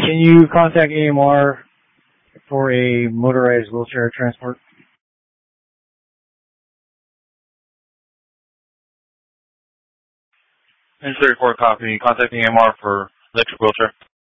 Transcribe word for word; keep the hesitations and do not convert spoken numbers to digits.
Can you contact A M R for a motorized wheelchair transport? Injury report copy. Contacting A M R for electric wheelchair.